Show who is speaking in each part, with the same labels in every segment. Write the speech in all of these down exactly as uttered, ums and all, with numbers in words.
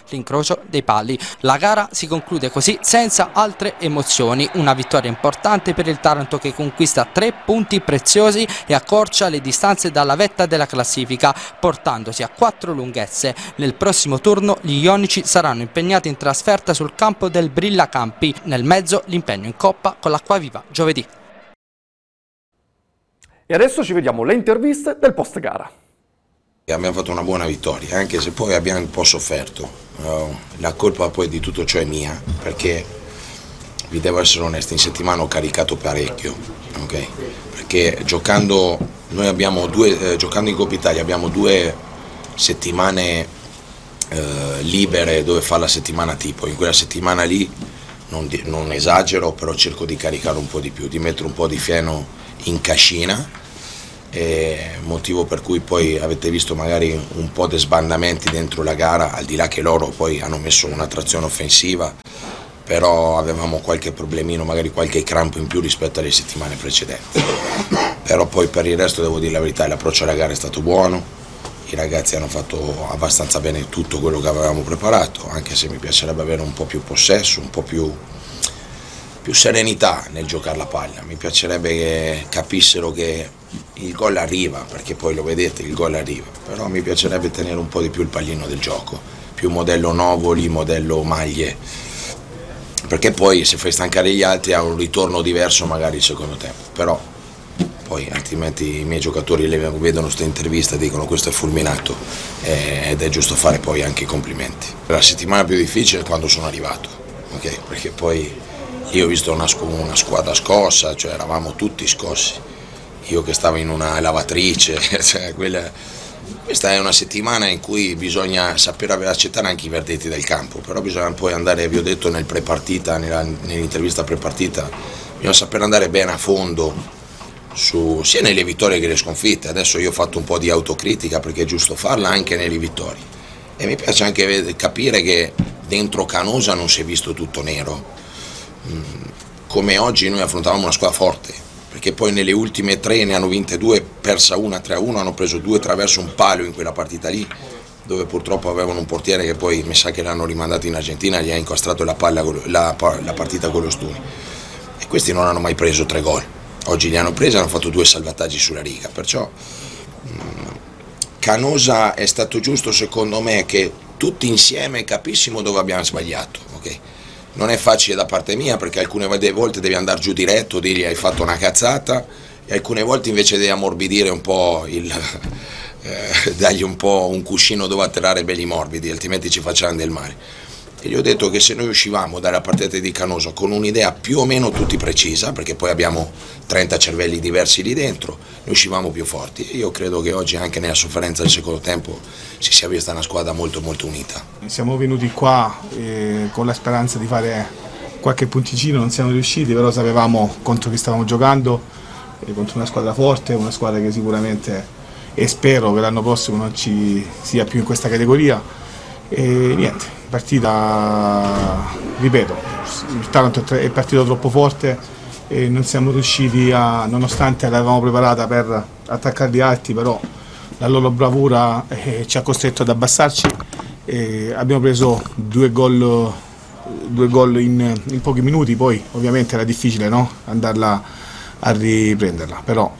Speaker 1: l'incrocio dei pali. La gara si conclude così senza altre emozioni, una vittoria importante per il Taranto che conquista tre punti preziosi e accorcia le distanze dalla vetta della classifica, portandosi a quattro lunghezze. Nel prossimo turno gli ionici saranno impegnati in trasferta sul campo del Brillacampi, nel mezzo l'impegno in Coppa con l'Acquaviva giovedì.
Speaker 2: E adesso ci vediamo le interviste del post gara.
Speaker 3: Abbiamo fatto una buona vittoria, anche se poi abbiamo un po' sofferto. La colpa poi di tutto ciò è mia, perché vi devo essere onesto, in settimana ho caricato parecchio, okay? Perché giocando, noi abbiamo due, eh, giocando in Coppa Italia abbiamo due settimane eh, libere dove fa la settimana tipo. In quella settimana lì non, non esagero, però cerco di caricare un po' di più, di mettere un po' di fieno in cascina. E motivo per cui poi avete visto magari un po' di sbandamenti dentro la gara, al di là che loro poi hanno messo una trazione offensiva, però avevamo qualche problemino, magari qualche crampo in più rispetto alle settimane precedenti. Però poi per il resto devo dire la verità, l'approccio alla gara è stato buono, i ragazzi hanno fatto abbastanza bene tutto quello che avevamo preparato, anche se mi piacerebbe avere un po' più possesso, un po' più più serenità nel giocare la palla. Mi piacerebbe che capissero che il gol arriva, perché poi lo vedete, il gol arriva, però mi piacerebbe tenere un po' di più il pallino del gioco, più modello Novoli, modello Maglie, perché poi se fai stancare gli altri ha un ritorno diverso magari il secondo tempo, però poi altrimenti i miei giocatori vedono questa intervista e dicono questo è fulminato, eh, ed è giusto fare poi anche i complimenti. La settimana più difficile è quando sono arrivato, okay? Perché poi io ho visto una, una squadra scossa, cioè eravamo tutti scossi, io che stavo in una lavatrice, cioè quella, questa è una settimana in cui bisogna sapere accettare anche i verdetti del campo, però bisogna poi andare, vi ho detto nel pre-partita, nella, nell'intervista pre-partita, bisogna sapere andare bene a fondo, su, sia nelle vittorie che nelle sconfitte. Adesso io ho fatto un po' di autocritica perché è giusto farla anche nelle vittorie e mi piace anche capire che dentro Canosa non si è visto tutto nero. Come oggi noi affrontavamo una squadra forte, perché poi nelle ultime tre ne hanno vinte due, persa una tre a uno, hanno preso due attraverso un palo in quella partita lì, dove purtroppo avevano un portiere che poi mi sa che l'hanno rimandato in Argentina, gli ha incastrato la, palla, la, la partita con lo Stuni, e questi non hanno mai preso tre gol, oggi li hanno presi e hanno fatto due salvataggi sulla riga, perciò mh, Canosa è stato giusto secondo me che tutti insieme capissimo dove abbiamo sbagliato, ok? Non è facile da parte mia perché alcune volte devi andare giù diretto, dirgli hai fatto una cazzata, e alcune volte invece devi ammorbidire un po', il, eh, dargli un po' un cuscino dove atterrare belli morbidi, altrimenti ci facciamo del male. E gli ho detto che se noi uscivamo dalla partita di Canosa con un'idea più o meno tutti precisa, perché poi abbiamo trenta cervelli diversi lì dentro, noi uscivamo più forti. E io credo che oggi anche nella sofferenza del secondo tempo si sia vista una squadra molto molto unita.
Speaker 4: Siamo venuti qua eh, con la speranza di fare qualche punticino, non siamo riusciti, però sapevamo contro chi stavamo giocando, eh, contro una squadra forte, una squadra che sicuramente, e spero che l'anno prossimo non ci sia più in questa categoria. E niente, partita, ripeto, il Taranto è partito troppo forte e non siamo riusciti a, nonostante l'avevamo preparata per attaccarli alti, però la loro bravura eh, ci ha costretto ad abbassarci e abbiamo preso due gol, due gol in, in pochi minuti, poi ovviamente era difficile, no? Andarla a riprenderla, però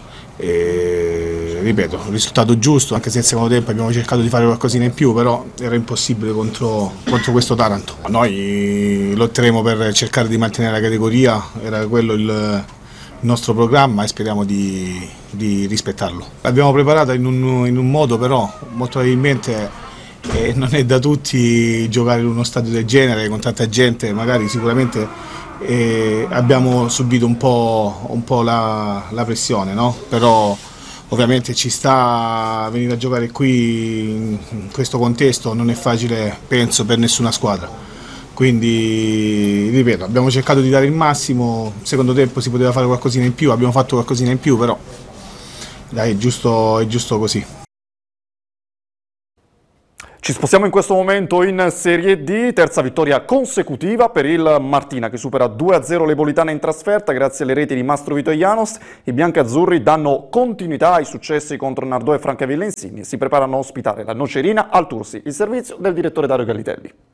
Speaker 4: eh, ripeto, il risultato giusto, anche se nel secondo tempo abbiamo cercato di fare qualcosina in più, però era impossibile contro, contro questo Taranto. Noi lotteremo per cercare di mantenere la categoria, era quello il, il nostro programma e speriamo di, di rispettarlo. L'abbiamo preparata in un, in un modo, però molto probabilmente eh, non è da tutti giocare in uno stadio del genere con tanta gente, magari sicuramente eh, abbiamo subito un po', un po' la, la pressione, no? Però ovviamente ci sta, venire a giocare qui in questo contesto non è facile, penso, per nessuna squadra. Quindi, ripeto, abbiamo cercato di dare il massimo, secondo tempo si poteva fare qualcosina in più, abbiamo fatto qualcosina in più, però dai, è giusto, è giusto così.
Speaker 2: Ci spostiamo in questo momento in Serie D, terza vittoria consecutiva per il Martina che supera due a zero l'Ebolitana in trasferta grazie alle reti di Mastro Vitoianos. I biancazzurri danno continuità ai successi contro Nardò e Francavilla Insigne e si preparano a ospitare la Nocerina al Tursi, il servizio del direttore Dario Gallitelli.